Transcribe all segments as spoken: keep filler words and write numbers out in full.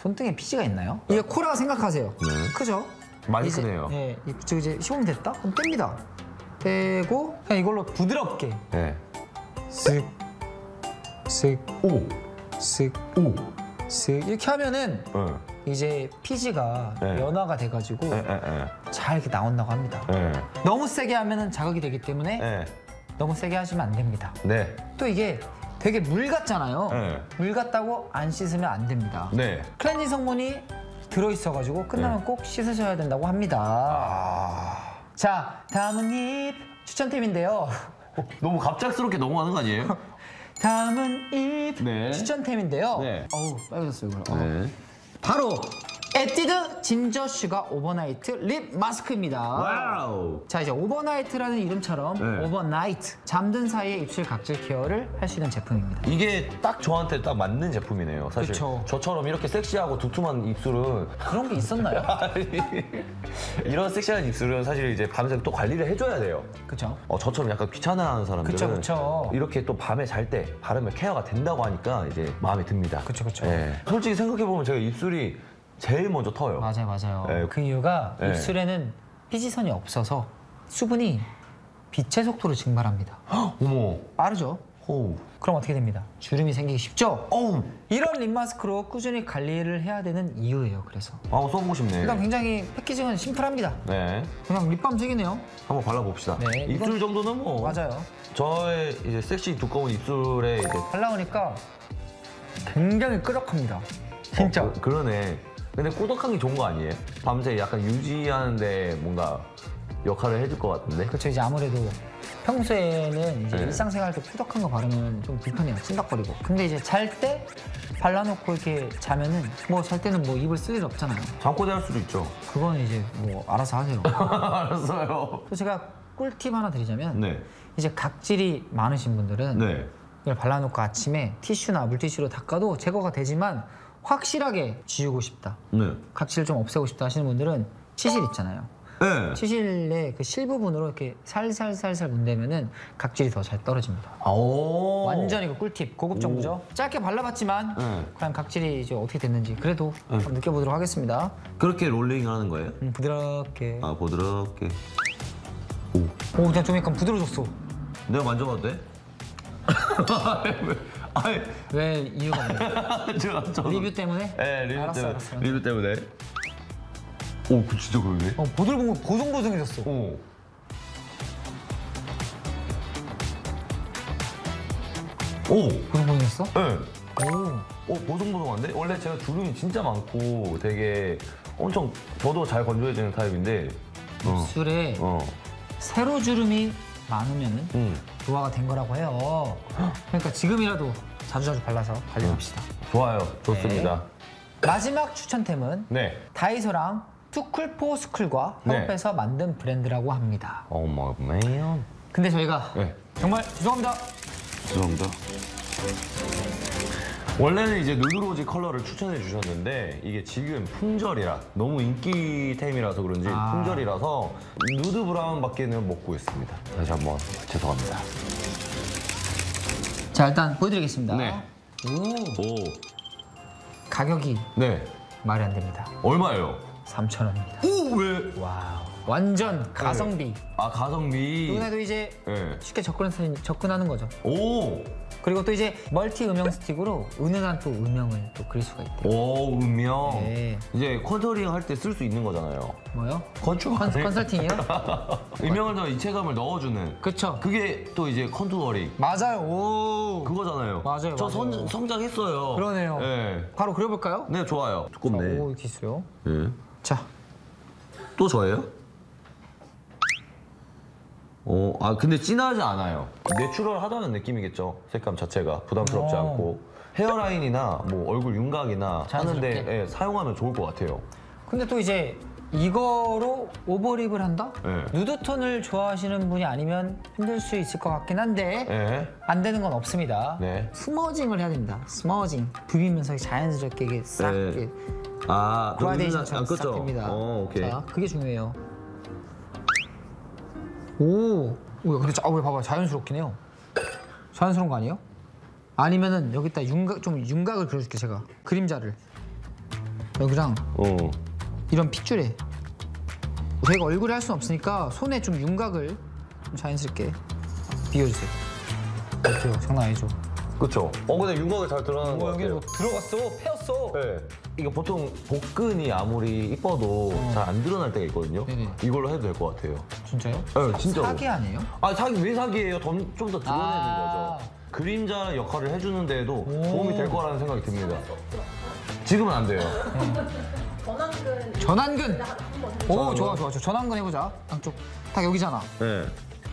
손등에 피지가 있나요? 이게 코라고 생각하세요. 네. 크죠? 많이 이제, 크네요. 네, 이제 이제 시공이 됐다? 그럼 뺍니다. 빼고 그냥 이걸로 부드럽게 네. 쓱, 쓱, 오, 쓱, 오. 쓱 이렇게 하면은 네. 이제 피지가 네. 연화가 돼가지고 네, 네, 네. 잘 이렇게 나온다고 합니다. 네. 너무 세게 하면은 자극이 되기 때문에 네. 너무 세게 하시면 안 됩니다. 네. 또 이게 되게 물 같잖아요. 네. 물 같다고 안 씻으면 안 됩니다. 네. 클렌징 성분이 들어있어가지고 끝나면 네. 꼭 씻으셔야 된다고 합니다. 아. 자, 다음은 립 추천템인데요. 어, 너무 갑작스럽게 넘어가는 거 아니에요? 다음은 립 네. 추천템인데요. 네. 어우, 빨개졌어요, 이걸. 어. 네. 바로 에뛰드 진저 슈가 오버나이트 립 마스크입니다. 와우. 자, 이제 오버나이트라는 이름처럼 네. 오버나이트 잠든 사이에 입술 각질 케어를 할 수 있는 제품입니다. 이게 딱 저한테 딱 맞는 제품이네요. 사실 그쵸. 저처럼 이렇게 섹시하고 두툼한 입술은 그런 게 있었나요? 이런 섹시한 입술은 사실 이제 밤새 또 관리를 해줘야 돼요. 그쵸? 어, 저처럼 약간 귀찮아하는 사람들은 그쵸, 그쵸. 이렇게 또 밤에 잘 때 바르면 케어가 된다고 하니까 이제 마음에 듭니다. 그쵸, 그쵸. 예. 솔직히 생각해보면 제가 입술이 제일 먼저 터요. 맞아요, 맞아요. 네. 그 이유가 네. 입술에는 피지선이 없어서 수분이 빛의 속도로 증발합니다. 어머. 빠르죠? 호우. 그럼 어떻게 됩니다? 주름이 생기기 쉽죠? 어우. 이런 립 마스크로 꾸준히 관리를 해야 되는 이유예요. 그래서 아, 써보고 싶네. 일단 굉장히 패키징은 심플합니다. 네. 그냥 립밤색이네요. 한번 발라봅시다. 네, 입술 이건- 정도는 뭐. 맞아요. 저의 이제 섹시 두꺼운 입술에 이제. 발라오니까 굉장히 끄덕합니다. 진짜. 어, 그, 그러네. 근데 꾸덕한 게 좋은 거 아니에요? 밤새 약간 유지하는데 뭔가 역할을 해줄 것 같은데? 그렇죠. 이제 아무래도 평소에는 이제 네. 일상생활 때 푸덕한 거 바르면 좀 불편해요. 찐덕거리고. 근데 이제 잘 때 발라놓고 이렇게 자면은 뭐 잘 때는 뭐 입을 쓸 일 없잖아요. 잠꼬대 할 수도 있죠. 그건 이제 뭐 알아서 하세요. 알았어요. 또 제가 꿀팁 하나 드리자면 네. 이제 각질이 많으신 분들은 네. 이걸 발라놓고 아침에 티슈나 물티슈로 닦아도 제거가 되지만 확실하게 지우고 싶다. 네. 각질을 좀 없애고 싶다 하시는 분들은 치실 있잖아요. 네. 치실의 그 실 부분으로 이렇게 살살살살 문대면은 각질이 더 잘 떨어집니다. 오. 완전히 그 꿀팁, 고급 정보죠. 짧게 발라봤지만 네. 과연 각질이 이제 어떻게 됐는지 그래도 한번 느껴보도록 하겠습니다. 그렇게 롤링을 하는 거예요? 음, 부드럽게. 아, 부드럽게. 오. 오, 그냥 좀 약간 부드러워졌어. 내가 만져봐도 돼? 아니, 왜 이유가 없나요? 제가 저 리뷰 때문에? 네, 리뷰 알았어, 때문에. 알았어. 리뷰 때문에. 오, 그 진짜 그러네. 어, 보들보들 보송보송해졌어. 오. 오. 보송보송했어? 네. 오. 어, 보송보송한데? 원래 제가 주름이 진짜 많고 되게 엄청 저도 잘 건조해지는 타입인데. 어. 입술에 어. 세로 주름이 많으면은 음. 노화가 된 거라고 해요. 그러니까 지금이라도 자주자주 발라서 관리합시다. 좋아요. 좋습니다. 마지막 추천템은 네. 다이소랑 투쿨포 스쿨과 네. 협업해서 만든 브랜드라고 합니다. 오 마이 맨. 근데 저희가 네. 정말 죄송합니다. 죄송합니다. 원래는 이제 누드로즈 컬러를 추천해 주셨는데 이게 지금 품절이라 너무 인기템이라서 그런지 아. 품절이라서 누드 브라운밖에는 못 구했습니다. 다시 한번 죄송합니다. 자, 일단 보여드리겠습니다. 네. 오, 오. 가격이 네. 말이 안 됩니다. 얼마예요? 삼천 원입니다. 오 왜? 와우. 완전 가성비. 아 가성비. 누구나도 이제 네. 쉽게 접근, 접근하는 거죠. 오. 그리고 또 이제 멀티 음영 스틱으로 은은한 또 음영을 또 그릴 수가 있대요. 오 음영. 네. 이제 컨터링 할 때 쓸 수 있는 거잖아요. 뭐요? 건축 컨, 컨설팅이요? 음영을 더 입체감을 넣어주는. 그쵸. 그게 또 이제 컨투어링. 맞아요. 오. 그거잖아요. 맞아요, 저 맞아요. 선, 성장했어요. 그러네요. 네. 바로 그려볼까요? 네, 좋아요. 자, 두껍네. 오, 이렇게 있어요. 네. 자, 또 저예요? 어, 아 근데 진하지 않아요. 내추럴하다는 느낌이겠죠. 색감 자체가 부담스럽지 오. 않고 헤어라인이나 뭐 얼굴 윤곽이나 자연스럽게. 하는데 예, 사용하면 좋을 것 같아요. 근데 또 이제 이거로 오버립을 한다? 네. 누드톤을 좋아하시는 분이 아니면 힘들 수 있을 것 같긴 한데 예. 안 되는 건 없습니다. 네. 스머징을 해야 됩니다. 스머징. 부비면서 자연스럽게 이게 싹 네. 이렇게 아, 그라데이션처럼 싹 그죠? 됩니다. 어, 오케이. 자, 그게 중요해요. 오, 오, 근데 자, 왜 봐봐, 자연스럽긴 해요. 자연스러운 거 아니에요? 아니면은 여기다 윤곽 좀 윤곽을 그려줄게 제가 그림자를. 여기랑 어. 이런 핏줄에 저희가 얼굴에 할 수는 없으니까 손에 좀 윤곽을 좀 자연스럽게 비워주세요. 어때요? 장난 아니죠? 그쵸? 어 근데 윤곽이 잘 드러나는 것 뭐 여기 같아요. 뭐 들어갔어, 패였어. 네. 이게 보통 복근이 아무리 이뻐도 잘 안 드러날 때가 있거든요. 네네. 이걸로 해도 될 것 같아요. 진짜요? 네, 진짜로. 사기 아니에요? 아 사기 왜 사기예요? 좀 더 드러내는 아. 거죠. 그림자 역할을 해주는 데에도 오. 도움이 될 거라는 생각이 듭니다. 지금은 안 돼요. 전완근 전완근. 오 전완근. 좋아 좋아 좋아. 전완근 해보자. 양쪽 딱 여기잖아. 네.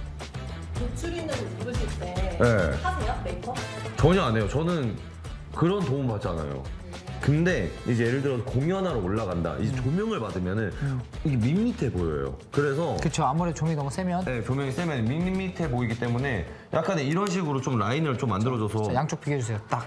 노출있는 옷 입으실 때 네. 하세요? 메이크업? 전혀 안 해요. 저는 그런 도움 받지 않아요. 근데 이제 예를 들어서 공연하러 올라간다. 이제 조명을 받으면은 이게 밋밋해 보여요. 그래서 그쵸. 아무래도 조명이 너무 세면 네, 조명이 세면 밋밋해 보이기 때문에 약간 이런 식으로 좀 라인을 좀 만들어줘서 자, 양쪽 비교해주세요. 딱.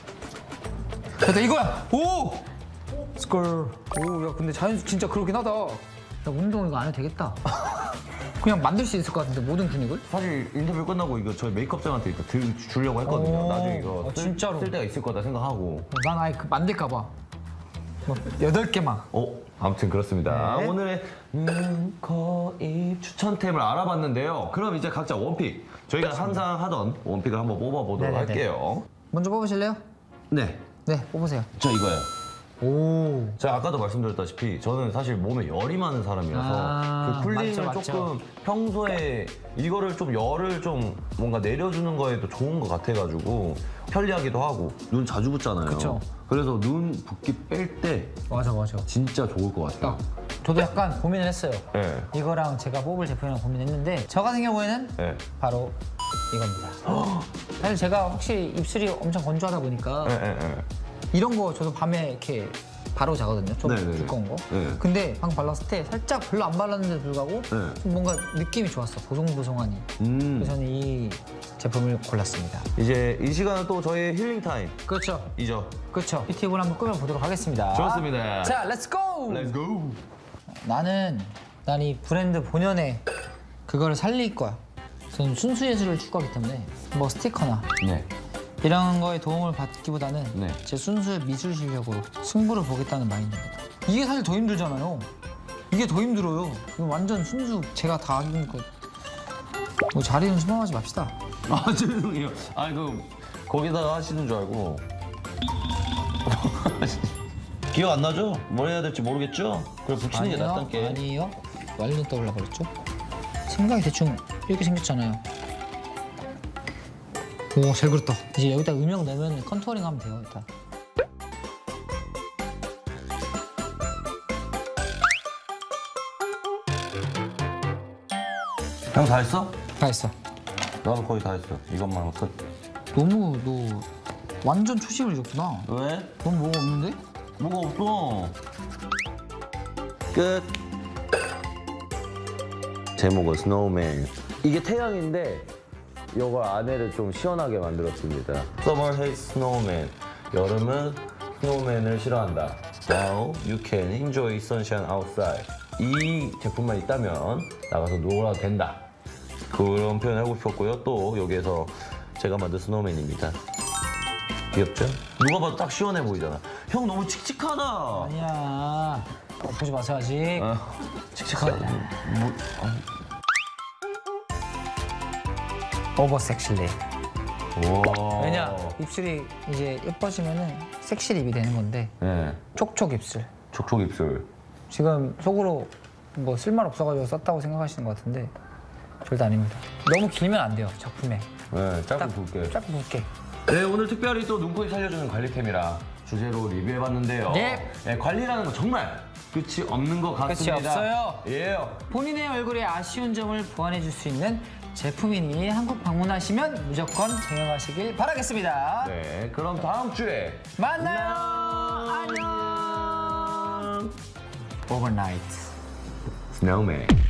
됐다 이거야. 오. 스컬. 오, 야 근데 자연수 진짜 그렇긴 하다. 야 운동 이거 안 해도 되겠다. 그냥 만들 수 있을 것 같은데 모든 근육을? 사실 인터뷰 끝나고 이거 저희 메이크업쌤한테 이거 들, 주려고 했거든요. 오, 나중에 이거 아, 쓸, 진짜로? 쓸 때가 있을 거다 생각하고. 난 아예 그 만들까 봐. 뭐 여덟 개만. 어, 아무튼 그렇습니다. 네. 오늘의 눈, 코, 입 추천템을 알아봤는데요. 그럼 이제 각자 원픽. 저희가 항상 하던 원픽을 한번 뽑아보도록 네네네. 할게요. 먼저 뽑으실래요? 네. 네, 뽑으세요. 저 이거예요. 오. 제가 아까도 말씀드렸다시피 저는 사실 몸에 열이 많은 사람이라서 아, 그 쿨링을 맞죠, 맞죠. 조금 평소에 이거를 좀 열을 좀 뭔가 내려주는 거에도 좋은 것 같아가지고 편리하기도 하고 눈 자주 붓잖아요. 그쵸. 그래서 눈 붓기 뺄 때 맞아, 맞아. 진짜 좋을 것 같아요. 저도 약간 고민을 했어요. 네. 이거랑 제가 뽑을 제품이랑 고민했는데 저 같은 경우에는 네. 바로 이겁니다. 사실 제가 확실히 입술이 엄청 건조하다 보니까 네, 네, 네. 이런 거 저도 밤에 이렇게 바로 자거든요. 좀 네네네. 두꺼운 거. 네. 근데 방금 발랐을 때 살짝 별로 안 발랐는데도 불구하고 네. 좀 뭔가 느낌이 좋았어. 보송보송하니. 음. 그래서 저는 이 제품을 골랐습니다. 이제 이 시간은 또 저희의 힐링 타임. 그렇죠. 이죠. 그렇죠. 뷰티앱을 한번 꾸며보도록 하겠습니다. 좋습니다. 자, 렛츠고! Let's go. 나는 난 이 브랜드 본연의 그거를 살릴 거야. 저는 순수 예술을 추구하기 때문에 뭐 스티커나 네. 이런 거에 도움을 받기보다는 네. 제 순수의 미술 실력으로 승부를 보겠다는 마인드입니다. 이게 사실 더 힘들잖아요. 이게 더 힘들어요. 이거 완전 순수 제가 다 하는 거. 뭐 자리는 실망하지 맙시다. 아 죄송해요. 아 그 거기다가 하시는 줄 알고. 기억 안 나죠? 뭘 해야 될지 모르겠죠? 그래 붙이는 게 낫단 게. 아니에요. 완전 떠올라 버렸죠. 생각이 대충 이렇게 생겼잖아요. 오, 잘 그렸다. 이제 여기다 음영 넣으면 컨투어링 하면 돼요, 일단. 형 다 했어? 다 했어. 나도 거의 다 했어. 이것만 끝. 너무 너 완전 초심을 잃었구나. 왜? 넌 뭐가 없는데? 뭐가 없어. 끝. 제목은 스노우맨. 이게 태양인데 이거 안에를 좀 시원하게 만들었습니다. Summer hates snowman. 여름은 스노우맨을 싫어한다. Now you can enjoy sunshine outside. 이 제품만 있다면 나가서 놀아도 된다. 그런 표현을 하고 싶었고요. 또 여기에서 제가 만든 스노우맨입니다. 귀엽죠? 누가 봐도 딱 시원해 보이잖아. 형 너무 칙칙하다. 아니야. 어, 보지 마세요, 아직. 아, 칙칙하다. 뭐, 오버 섹시리. 와. 왜냐, 입술이 이제 예뻐지면은 섹시 립이 되는 건데 네. 촉촉 입술. 촉촉 입술. 지금 속으로 뭐 쓸말 없어가지고 썼다고 생각하시는 것 같은데 절대 아닙니다. 너무 길면 안 돼요, 작품에. 네, 짧고 딱 굵게. 짧고 굵게. 네, 오늘 특별히 또 눈코입 살려주는 관리템이라 주제로 리뷰해봤는데요. 네. 네, 관리라는 건 정말 끝이 없는 것 같습니다. 끝이 없어요. 예. 본인의 얼굴에 아쉬운 점을 보완해 줄 수 있는 제품이니 한국 방문하시면 무조건 경영하시길 바라겠습니다. 네, 그럼 다음 주에 만나요. 안녕. 오버나이트. 스노우맨.